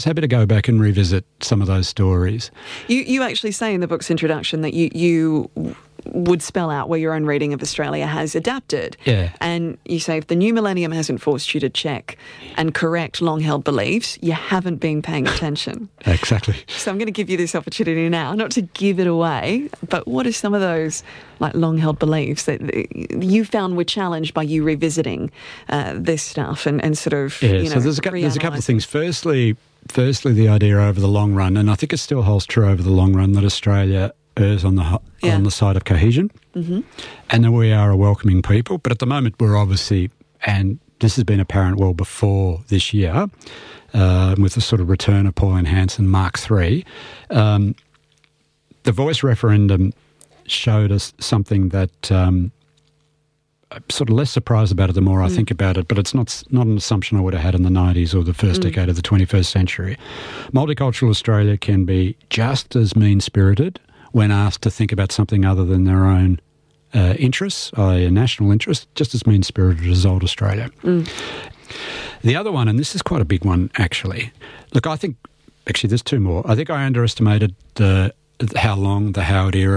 Happy to go back and revisit some of those stories. You actually say in the book's introduction that you would spell out where your own reading of Australia has adapted. Yeah. And you say if the new millennium hasn't forced you to check and correct long-held beliefs, you haven't been paying attention. Exactly. So I'm going to give you this opportunity now, not to give it away, but what are some of those like long-held beliefs that you found were challenged by you revisiting this stuff and sort of, so there's a couple of things. Firstly, the idea over the long run, and I think it still holds true over the long run, that Australia errs on the side of cohesion, and that we are a welcoming people. But at the moment, we're obviously, and this has been apparent well before this year, with the sort of return of Pauline Hanson Mark III, the Voice referendum showed us something that I'm sort of less surprised about it the more I think about it, but it's not an assumption I would have had in the 90s or the first decade of the 21st century. Multicultural Australia can be just as mean-spirited when asked to think about something other than their own interests, i.e. a national interest, just as mean-spirited as old Australia. The other one, and this is quite a big one actually, look, I think, actually there's two more. I think I underestimated how long that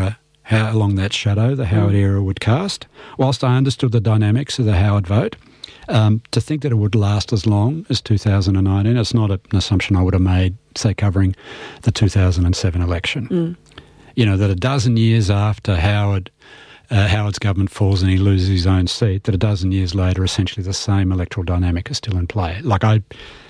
shadow the Howard era would cast. Whilst I understood the dynamics of the Howard vote, to think that it would last as long as 2019, it's not an assumption I would have made, say, covering the 2007 election. You know, that a dozen years after Howard's government falls and he loses his own seat, that a dozen years later, essentially the same electoral dynamic is still in play. Like, I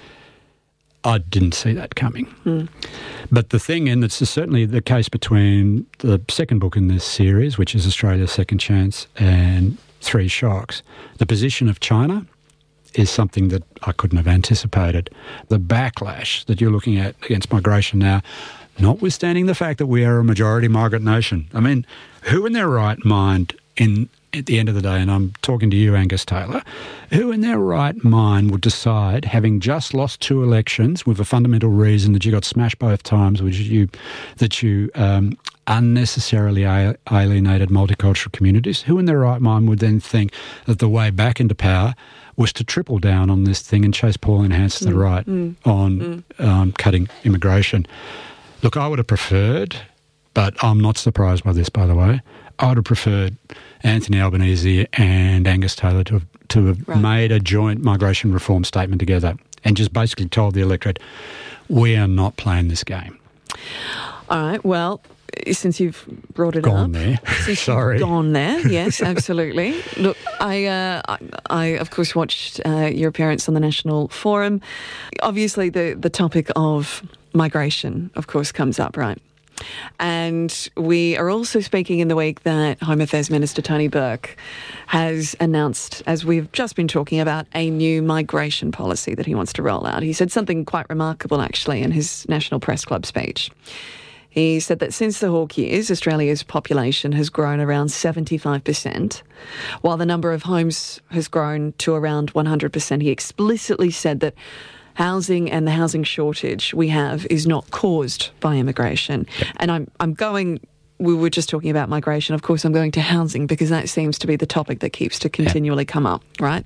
didn't see that coming. But the thing, and it's certainly the case between the second book in this series, which is Australia's Second Chance, and Three Shocks, the position of China is something that I couldn't have anticipated. The backlash that you're looking at against migration now, notwithstanding the fact that we are a majority migrant nation. I mean, who in their right mind at the end of the day, and I'm talking to you, Angus Taylor, who in their right mind would decide, having just lost two elections with a fundamental reason that you got smashed both times, that you unnecessarily alienated multicultural communities, who in their right mind would then think that the way back into power was to triple down on this thing and chase Pauline Hanson to the right on cutting immigration? Look, I would have preferred, but I'm not surprised by this, by the way, I would have preferred Anthony Albanese and Angus Taylor to have made a joint migration reform statement together and just basically told the electorate, we are not playing this game. All right, well, since you've brought it gone up. There. Sorry. Gone there, yes, absolutely. Look, I of course watched your appearance on the National Forum. Obviously, the topic of migration, of course, comes up, right? And we are also speaking in the week that Home Affairs Minister Tony Burke has announced, as we've just been talking about, a new migration policy that he wants to roll out. He said something quite remarkable, actually, in his National Press Club speech. He said that since the Hawke years, Australia's population has grown around 75%, while the number of homes has grown to around 100%. He explicitly said that housing and the housing shortage we have is not caused by immigration. Yep. And we were just talking about migration. Of course, I'm going to housing because that seems to be the topic that keeps to continually come up, right?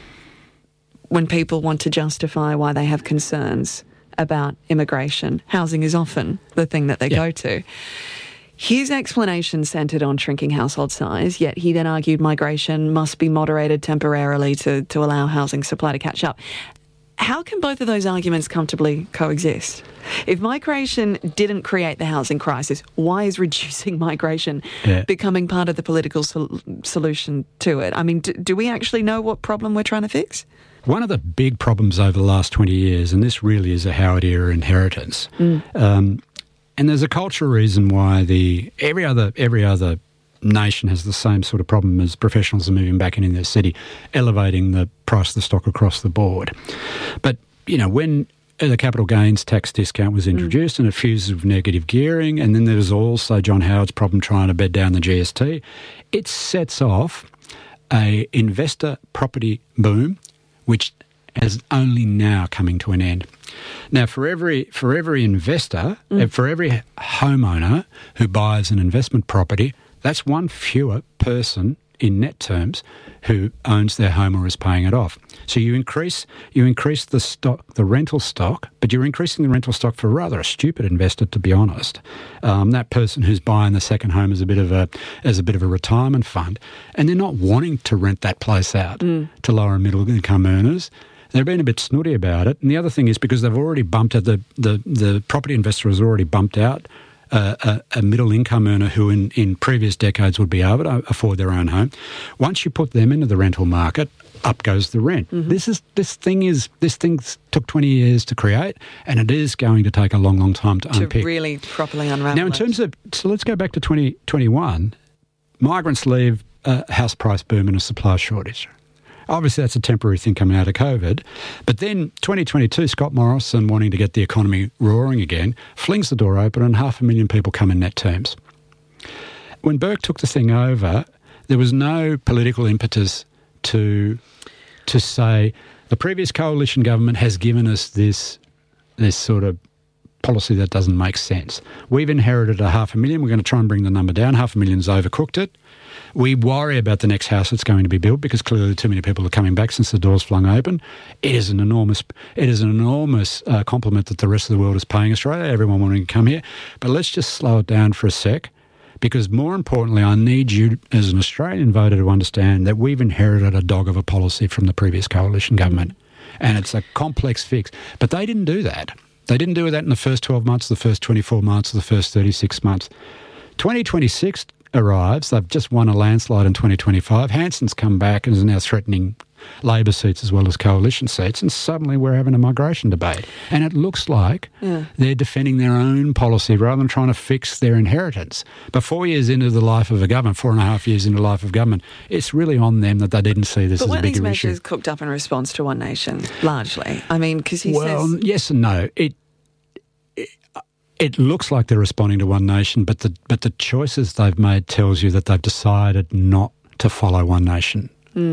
When people want to justify why they have concerns about immigration, housing is often the thing that they go to. His explanation centred on shrinking household size, yet he then argued migration must be moderated temporarily to allow housing supply to catch up. How can both of those arguments comfortably coexist? If migration didn't create the housing crisis, why is reducing migration becoming part of the political solution to it? I mean, do we actually know what problem we're trying to fix? One of the big problems over the last 20 years, and this really is a Howard era inheritance, and there's a cultural reason why every other nation has the same sort of problem as professionals are moving back into their city, elevating the price of the stock across the board. But, you know, when the capital gains tax discount was introduced and it fused with negative gearing, and then there was also John Howard's problem trying to bed down the GST, it sets off a investor property boom, which is only now coming to an end. Now, for every investor, for every homeowner who buys an investment property, that's one fewer person in net terms who owns their home or is paying it off. So you increase the stock, the rental stock, but you're increasing the rental stock for rather a stupid investor, to be honest. That person who's buying the second home as a bit of a retirement fund, and they're not wanting to rent that place out to lower and middle income earners. They're being a bit snooty about it. And the other thing is because they've already bumped out, the property investor has already bumped out a middle income earner who in previous decades would be able to afford their own home. Once you put them into the rental market, up goes the rent. This thing took 20 years to create, and it is going to take a long time to unpick. To really properly unravel. Now, in terms of, so let's go back to 2021. Migrants leave a house price boom and a supply shortage. Obviously, that's a temporary thing coming out of COVID. But then 2022, Scott Morrison, wanting to get the economy roaring again, flings the door open and 500,000 people come in net terms. When Burke took the thing over, there was no political impetus to say the previous coalition government has given us this sort of policy that doesn't make sense. We've inherited 500,000. We're going to try and bring the number down. 500,000's overcooked it. We worry about the next house that's going to be built because clearly too many people are coming back since the door's flung open. It is an enormous compliment that the rest of the world is paying Australia, everyone wanting to come here. But let's just slow it down for a sec, because more importantly, I need you as an Australian voter to understand that we've inherited a dog of a policy from the previous coalition government, and it's a complex fix. But they didn't do that. They didn't do that in the first 12 months, the first 24 months, or the first 36 months. 2026 arrives. They've just won a landslide in 2025. Hanson's come back and is now threatening Labor seats as well as coalition seats, and suddenly we're having a migration debate. And it looks like they're defending their own policy rather than trying to fix their inheritance. But 4 years into the life of a government, 4.5 years into the life of government, it's really on them that they didn't see this as a bigger issue. But weren't these measures cooked up in response to One Nation, largely? I mean, because he says... Well, yes and no. It looks like they're responding to One Nation, but the choices they've made tells you that they've decided not to follow One Nation.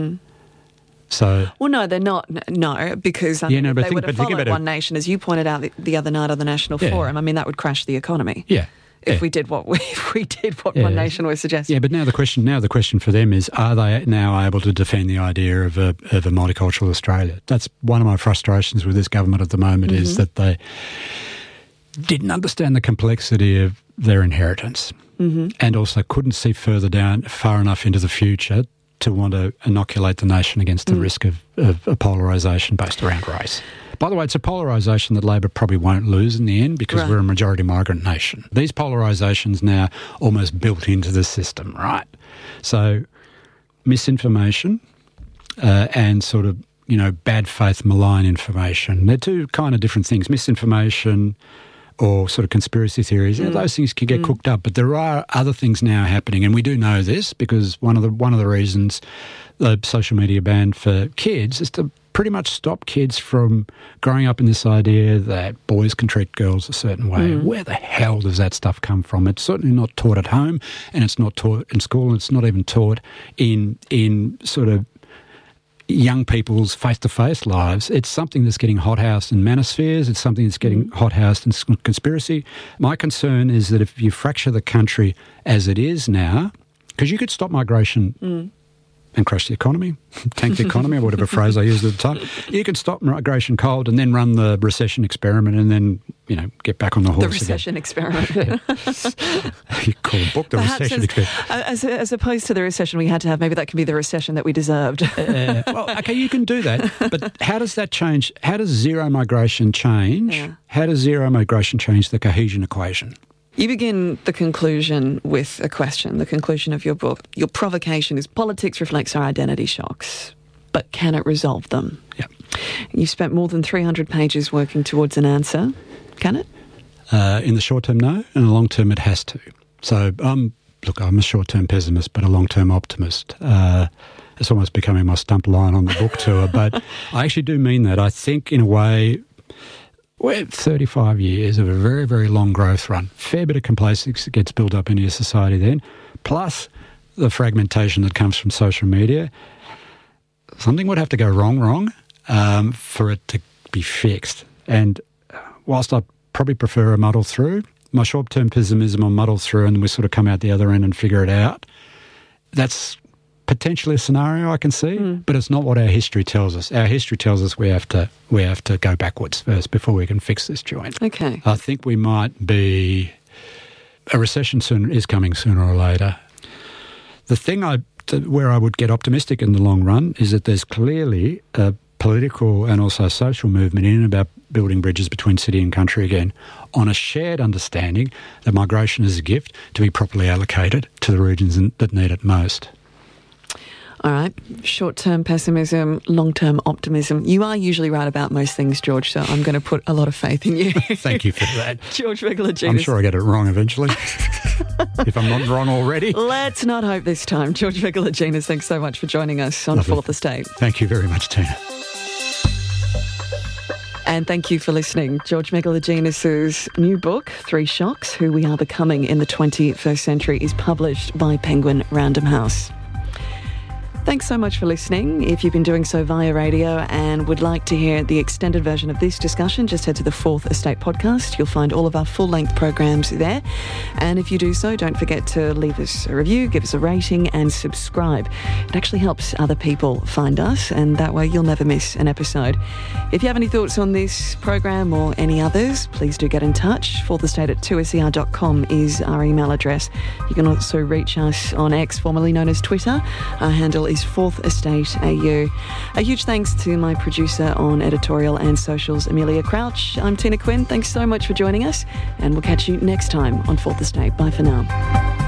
So, well, no, they're not. No, because they would have followed One Nation, as you pointed out the other night on the National Forum. I mean, that would crash the economy. Yeah. If we did what One Nation was suggesting. Yeah, but now the question for them is: are they now able to defend the idea of a multicultural Australia? That's one of my frustrations with this government at the moment, is that they didn't understand the complexity of their inheritance, and also couldn't see far enough into the future to want to inoculate the nation against the risk of a polarisation based around race. By the way, it's a polarisation that Labor probably won't lose in the end, because we're a majority migrant nation. These polarisations now almost built into the system, right? So misinformation and sort of, bad faith, malign information. They're two kind of different things. Misinformation or sort of conspiracy theories, those things can get cooked up. But there are other things now happening, and we do know this because one of the reasons the social media ban for kids is to pretty much stop kids from growing up in this idea that boys can treat girls a certain way. Where the hell does that stuff come from? It's certainly not taught at home, and it's not taught in school, and it's not even taught in sort of young people's face-to-face lives. It's something that's getting hothoused in manospheres. It's something that's getting hothoused in conspiracy. My concern is that if you fracture the country as it is now, because you could stop migration and crash the economy, tank the economy, or whatever phrase I used at the time. You can stop migration cold and then run the recession experiment and then, get back on the horse again. The recession experiment. You call a book The Recession Experiment. As opposed to the recession we had to have, maybe that can be the recession that we deserved. Well, okay, you can do that, but how does that change? How does zero migration change? Yeah. How does zero migration change the cohesion equation? You begin the conclusion with a question, the conclusion of your book. Your provocation is politics reflects our identity shocks, but can it resolve them? Yeah. You've spent more than 300 pages working towards an answer. Can it? In the short term, no. In the long term, it has to. So, I'm a short-term pessimist, but a long-term optimist. It's almost becoming my stump line on the book tour, but I actually do mean that. I think, in a way, we're 35 years of a very, very long growth run. Fair bit of complacency gets built up in your society then, plus the fragmentation that comes from social media. Something would have to go wrong for it to be fixed. And whilst I probably prefer a muddle through, my short-term pessimism on muddle through and we sort of come out the other end and figure it out, that's potentially a scenario I can see, but it's not what our history tells us. Our history tells us we have to go backwards first before we can fix this joint. Okay. I think we might be... A recession is coming sooner or later. The thing where I would get optimistic in the long run is that there's clearly a political and also social movement in and about building bridges between city and country again, on a shared understanding that migration is a gift to be properly allocated to the regions that need it most. All right. Short-term pessimism, long-term optimism. You are usually right about most things, George, so I'm going to put a lot of faith in you. Thank you for that. George Megalogenis. I'm sure I get it wrong eventually, if I'm not wrong already. Let's not hope this time. George Megalogenis, thanks so much for joining us on Fourth Estate. Thank you very much, Tina. And thank you for listening. George Megalogenis' new book, 3 Shocks, Who We Are Becoming in the 21st Century, is published by Penguin Random House. Thanks so much for listening. If you've been doing so via radio and would like to hear the extended version of this discussion, just head to the Fourth Estate podcast. You'll find all of our full-length programs there. And if you do so, don't forget to leave us a review, give us a rating and subscribe. It actually helps other people find us, and that way you'll never miss an episode. If you have any thoughts on this program or any others, please do get in touch. fourthestate@2ser.com is our email address. You can also reach us on X, formerly known as Twitter. Our handle is Fourth Estate AU. A huge thanks to my producer on editorial and socials, Amelia Crouch. I'm Tina Quinn. Thanks so much for joining us, and we'll catch you next time on Fourth Estate. Bye for now.